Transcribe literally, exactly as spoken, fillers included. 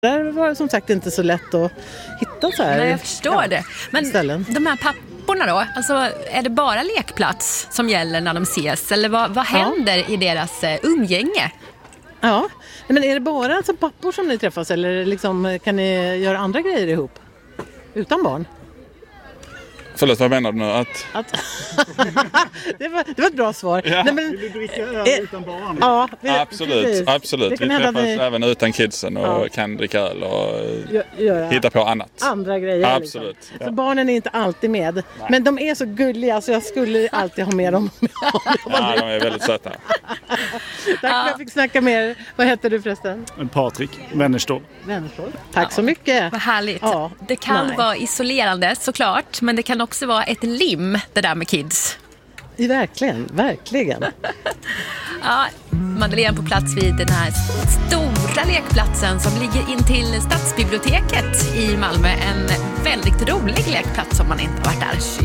Där var det som sagt inte så lätt att hitta så här. Nej, jag förstår ja, det. Men ställen. De här papporna då, alltså är det bara lekplats som gäller när de ses? Eller vad, vad händer ja. i deras uh, umgänge? Ja, men är det bara alltså pappor som ni träffas eller liksom, kan ni göra andra grejer ihop? Utan barn? Förlåt, vad menar du nu? Att... att det, var, det var ett bra svar. Ja. Nej, men, vill du dricka öl eh, utan barn? Ja, vi, absolut. Precis. absolut. Vi träffas vi... även utan kidsen och ja. kan dricka öl och Gör, hitta på annat. Andra grejer. Absolut. Liksom. Ja. Så barnen är inte alltid med. Nej. Men de är så gulliga så jag skulle alltid ha med dem. Ja, de är väldigt söta. Tack för att jag fick snacka mer. Vad heter du förresten? Patrik Wennerstål. Wennerstål. Tack ja. så mycket. Vad härligt. Ja. Det kan Nej. vara isolerande såklart, men det kan också vara ett lim det där med kids. I verkligen, verkligen. Ja, Madeleine på plats vid den här stora lekplatsen som ligger in till Stadsbiblioteket i Malmö. En väldigt rolig lekplats om man inte har varit där.